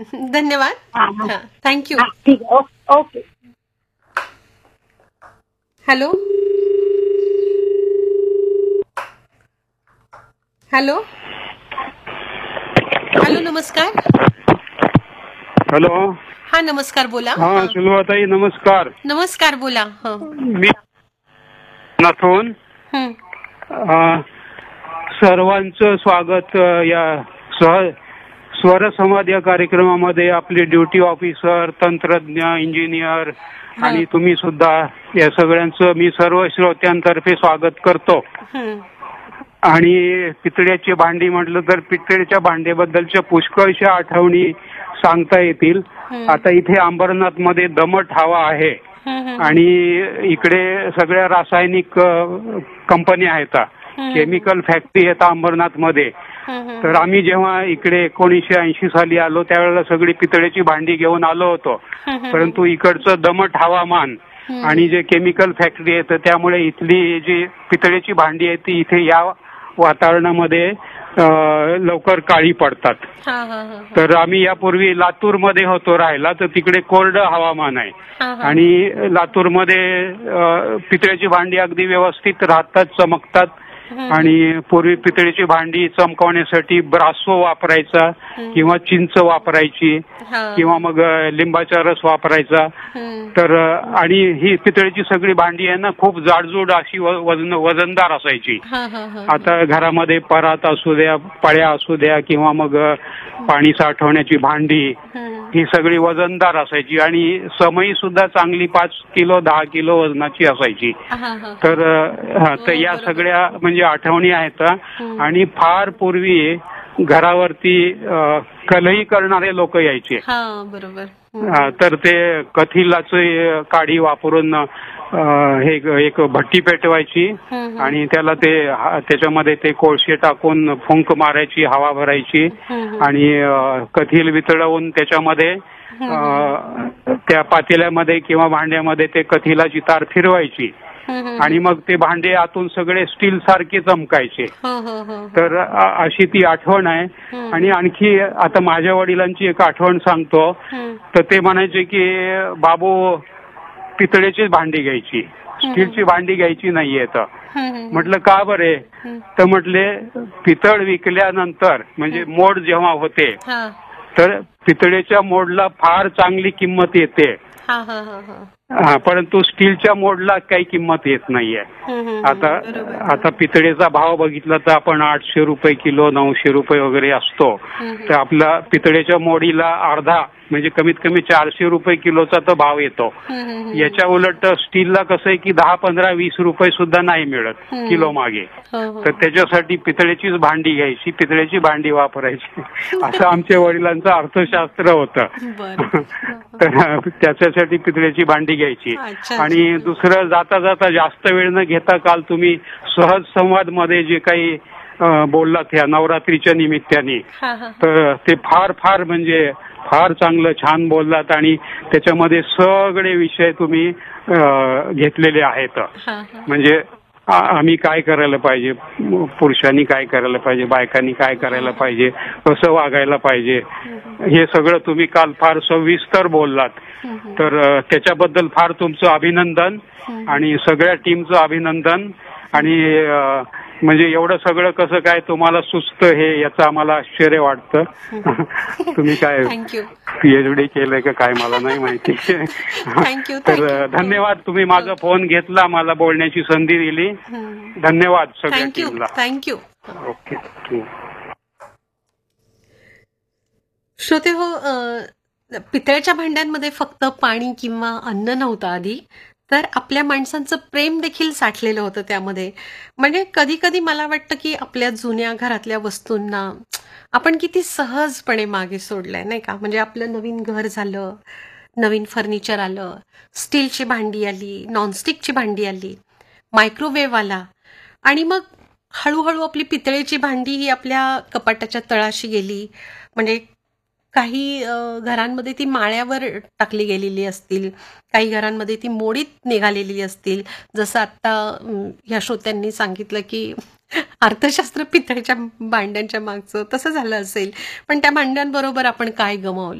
धन्यवाद. हा हा थँक्यू. हा, ठीक आहे. ओके. हॅलो हॅलो हॅलो, नमस्कार. हॅलो. हा, नमस्कार, बोला. हा, सुलभाताई, नमस्कार. नमस्कार, बोला. मी नाथून हं. सर्वांचं स्वागत या स्वरसंवाद या कार्यक्रमामध्ये. आपले ड्युटी ऑफिसर, तंत्रज्ञ, इंजिनियर आणि तुम्ही सुद्धा, या सगळ्यांचं मी सर्व श्रोत्यांतर्फे स्वागत करतो. आणि पितळ्याची भांडी म्हटलं तर पितळेच्या भांड्याबद्दलच्या पुष्कळशा आठवणी सांगता येतील. आता इथे अंबरनाथ मध्ये दमट हवा आहे आणि इकडे सगळ्या रासायनिक कंपन्या आहेत, केमिकल फॅक्टरी आहेत अंबरनाथ मध्ये. तर आम्ही जेव्हा इकडे 1980 साली आलो त्यावेळेला सगळी पितळेची भांडी घेऊन आलो होतो. परंतु इकडचं दमट हवामान आणि जे केमिकल फॅक्टरी आहेत त्यामुळे इथली जी पितळेची भांडी आहे ती इथे या वातावरणामध्ये लवकर काळी पडतात. तर आम्ही यापूर्वी लातूरमध्ये होतो राहायला, तर तिकडे कोरडं हवामान आहे आणि लातूरमध्ये पितळेची भांडी अगदी व्यवस्थित राहतात, चमकतात. आणि पूर्वी पितळेची भांडी चमकवण्यासाठी ब्रासो वापरायचा किंवा चिंच वापरायची किंवा मग लिंबाचा रस वापरायचा. तर आणि ही पितळेची सगळी भांडी आहे ना खूप जाडजूड अशी वजनदार असायची. आता घरामध्ये परात असू द्या, पळ्या असू द्या किंवा मग पाणी साठवण्याची भांडी, ही सगळी वजनदार असायची आणि समई सुद्धा चांगली 5 किलो 10 किलो वजनाची असायची. तर या सगळ्या म्हणजे आठवणी आहेत. आणि फार पूर्वी घरावरती कलई करणारे लोक यायचे. तर ते कथिलाची काडी वापरून हे एक भट्टी पेटवायची आणि त्याला त्याच्यामध्ये ते कोळसे टाकून फुंक मारायची, हवा भरायची आणि कथिल वितळवून त्याच्यामध्ये त्या पातेल्यामध्ये किंवा भांड्यामध्ये ते कथिलाची तार फिरवायची आणि मग ते भांडे आतून सगळे स्टील सारखे चमकायचे. तर अशी ती आठवण आहे. आणि आणखी आता माझ्या वडिलांची एक आठवण सांगतो. तर ते म्हणायचे की बाबू पितळेची भांडी घ्यायची, स्टीलची भांडी घ्यायची नाहीये. तर म्हटलं का बरे? तर म्हटले पितळ विकल्यानंतर म्हणजे मोड जेव्हा होते तर पितळेच्या मोडला फार चांगली किंमत येते, परंतु स्टीलच्या मोडला काही किंमत येत नाहीये. आता पितळेचा भाव बघितला तर आपण 800 रुपये किलो, 900 रुपये वगैरे असतो. तर आपला पितळेच्या मोडीला अर्धा म्हणजे कमीत कमी 400 रुपये किलोचा तो भाव येतो. याच्या उलट स्टीलला कसं आहे की 10, 15, 20 रुपये सुद्धा नाही मिळत किलो मागे. तर त्याच्यासाठी पितळेचीच भांडी घ्यायची, पितळेची भांडी वापरायची, असं आमच्या वडिलांचं अर्थशास्त्र होतं. तर त्याच्यासाठी पितळेची भांडी घ्यायची. आणि दुसरं, जाता जाता जास्त वेळ न घेता काल तुम्ही सहज संवाद मध्ये जे काही बोललात ह्या नवरात्रीच्या निमित्ताने, तर ते फार फार म्हणजे फार चांगलं छान बोललात आणि त्याच्यामध्ये सगळे विषय तुम्ही घेतलेले आहेत. म्हणजे आम्ही काय करायला पाहिजे, पुरुषांनी काय करायला पाहिजे, बायकांनी काय करायला पाहिजे, कसं वागायला पाहिजे, हे सगळं तुम्ही काल फार सविस्तर बोललात. तर त्याच्याबद्दल फार तुमचं अभिनंदन आणि सगळ्या टीमचं अभिनंदन. आणि म्हणजे एवढं सगळं कसं काय तुम्हाला सुचतं हे याचं आम्हाला आश्चर्य वाटतं. तुम्ही काय पीएचडी केलंय का काय मला नाही माहिती. तर धन्यवाद, तुम्ही माझा फोन घेतला, मला बोलण्याची संधी दिली. धन्यवाद सगळ्या टीमला. थँक्यू. ओके. श्रोते हो, पितळेच्या भांड्यांमध्ये फक्त पाणी किंवा अन्न नव्हतं आधी, तर आपल्या माणसांचं प्रेम देखील साठलेलं होतं त्यामध्ये. म्हणजे कधी कधी मला वाटतं की आपल्या जुन्या घरातल्या वस्तूंना आपण किती सहजपणे मागे सोडलंय, नाही का? म्हणजे आपलं नवीन घर झालं, नवीन फर्निचर आलं, स्टीलची भांडी आली, नॉनस्टिकची भांडी आली, मायक्रोवेव्ह आला आणि मग हळूहळू आपली पितळेची भांडी ही आपल्या कपाटाच्या तळाशी गेली. म्हणजे काही घरांमध्ये ती माळ्यावर टाकली गेलेली असतील, काही घरांमध्ये ती मोडीत निघालेली असतील. जसं आत्ता ह्या श्रोत्यांनी सांगितलं की अर्थशास्त्र पितळेच्या भांड्यांच्या मागचं, तसं झालं असेल. पण त्या भांड्यांबरोबर आपण काय गमावलं.